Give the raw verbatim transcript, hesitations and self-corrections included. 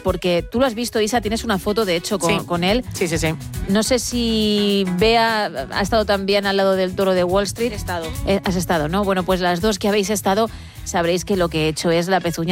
porque tú lo has visto, Isa, tienes una foto, de hecho, con, Sí. con él. Sí, sí, sí. No sé si Bea ha estado también al lado del toro de Wall Street. He estado. Eh, has estado, ¿no? Bueno, pues las dos que habéis estado sabréis que lo que he hecho es la pezuña